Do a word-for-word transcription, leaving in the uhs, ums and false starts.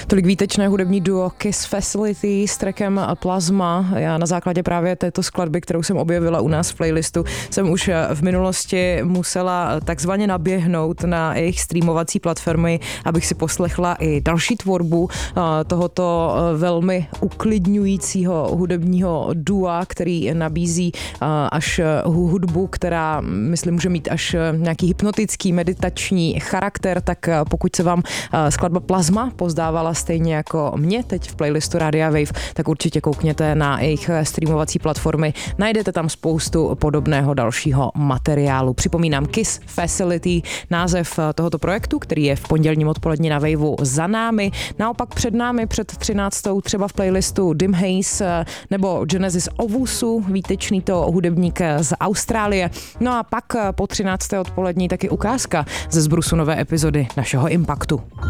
Tolik výtečné hudební duo Kiss Facility s trackem Plasma. Já na základě právě této skladby, kterou jsem objevila u nás v playlistu, jsem už v minulosti musela takzvaně naběhnout na jejich streamovací platformy, abych si poslechla i další tvorbu tohoto velmi uklidňujícího hudebního dua, který nabízí až hudbu, která, myslím, může mít až nějaký hypnotický, meditační charakter, tak pokud se vám skladba Plasma pozdávala stejně jako mě teď v playlistu Radia Wave, tak určitě koukněte na jejich streamovací platformy. Najdete tam spoustu podobného dalšího materiálu. Připomínám Kiss Facility, název tohoto projektu, který je v pondělním odpolední na Waveu za námi. Naopak před námi, před třináctou třeba v playlistu Dim Haze nebo Genesis Owusu, výtečný to hudebník z Austrálie. No a pak po třinácté odpolední taky ukázka ze zbrusu nové epizody našeho Impaktu.